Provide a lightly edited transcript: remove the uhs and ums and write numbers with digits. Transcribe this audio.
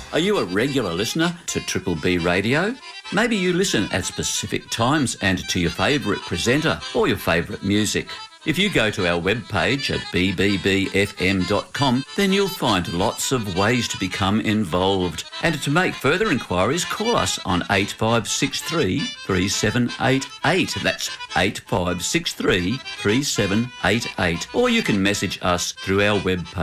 Are you a regular listener to Triple B Radio? Maybe you listen at specific times and to your favourite presenter or your favourite music. If you go to our webpage at bbbfm.com, then you'll find lots of ways to become involved. And to make further inquiries, call us on 8563 3788. That's 8563 3788. Or you can message us through our webpage.